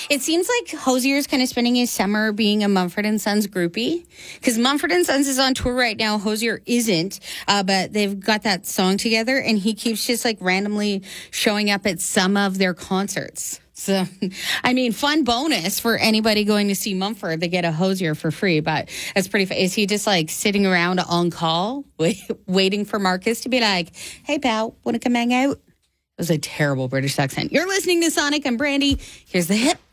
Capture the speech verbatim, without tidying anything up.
It seems like Hosier's kind of spending his summer being a Mumford and Sons groupie, because Mumford and Sons is on tour right now. Hosier isn't, uh, but they've got that song together, and he keeps just like randomly showing up at some of their concerts. So, I mean, fun bonus for anybody going to see Mumford. They get a Hosier for free, but it's pretty fun. Is he just like sitting around on call, wait, waiting for Marcus to be like, hey, pal, want to come hang out? It was a terrible British accent. You're listening to Sonic. I'm Brandy. Here's the hit.